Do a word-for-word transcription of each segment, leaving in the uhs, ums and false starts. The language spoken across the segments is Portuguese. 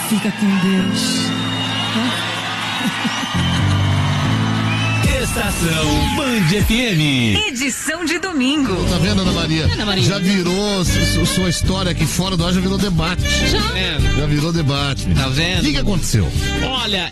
Fica com Deus. Estação Band F M. Edição de domingo. Tá vendo, Ana Maria? Ana Maria. Já virou, su- sua história aqui fora do ar já virou debate. Já? Já virou debate. menino. Tá vendo? O que, que aconteceu? Olha,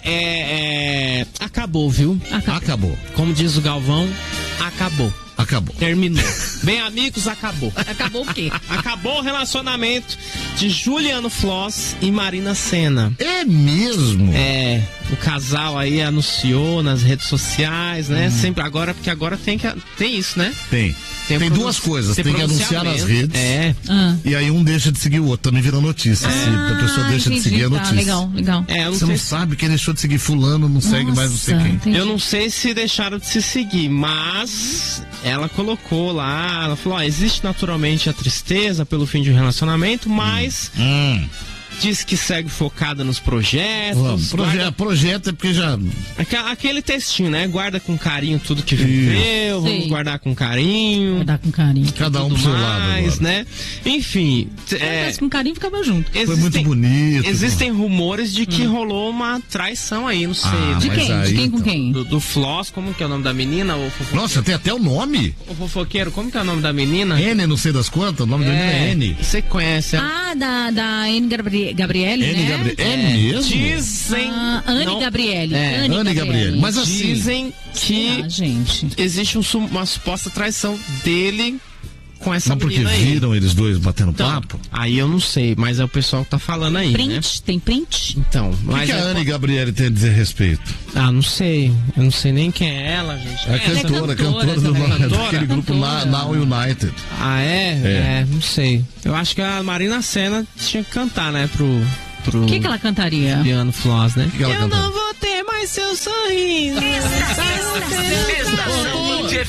é, é. Acabou, viu? Acabou. Acabou. Como diz o Galvão, acabou. Acabou. Terminou. Bem, amigos, acabou. Acabou o quê? Acabou o relacionamento de Juliano Floss e Marina Sena. É mesmo? É, o casal aí anunciou nas redes sociais, né? Sempre agora, porque agora tem que tem isso, né? Tem. Tem, Tem duas pronun- coisas. tem Tem que anunciar nas pronunciamento. redes. É. Ah. E aí um deixa de seguir o outro. Também virou notícia. Se a pessoa deixa de entendi, seguir a tá, notícia. legal, legal. É, eu não Você sei não se- sabe quem deixou de seguir fulano, não segue mais não sei Nossa, quem. entendi. Eu não sei se deixaram de se seguir, mas ela colocou lá, ela falou, ó, existe naturalmente a tristeza pelo fim de um relacionamento, mas Hum. diz que segue focada nos projetos. Vamos. Proje- guarda- Projeto é porque já. Aque- Aquele textinho, né? Guarda com carinho tudo que viveu, vamos Sei. guardar com carinho. Vai dar com carinho. Cada um tudo pro seu lado. mais, Agora. né? Enfim, Se é, tivesse com carinho, ficava junto. Foi muito existem, bonito. existem rumores de que rolou uma traição aí, não sei. Ah, De mas quem? aí, De quem com então. quem? Do, do Floss, como que é o nome da menina? O fofoqueiro, Nossa, tem até o nome. o fofoqueiro, como que é o nome da menina? N, não sei das quantas. O nome da menina é N. Você conhece ela? Ah, da, da Anne Gabri- Gabriele, N, né? Gabriel. É mesmo? Dizem. Ah, Anne não- Gabriele. É, Anne, Anne Gabriele. Mas assim, Dizem que Ah, gente. existe um su- uma suposta traição dele com essa mas porque menina aí. viram eles dois batendo Então, papo? aí eu não sei, mas é o pessoal que tá falando aí, né? Print? Tem print? Então, O que, mas que a é- Anne Gabriele tem a dizer a respeito? Ah, não sei. Eu não sei nem quem é ela, gente. É a Quem essa cantora, cantora cantora, do, também. Cantora? daquele grupo Cantora. Na- Now United. Ah, é? É. é? não sei. Eu acho que a Marina Sena tinha que cantar, né, pro... pro O que, que ela cantaria? Juliano Floss, né? que ela eu cantou? não vou ter mais seu sorriso.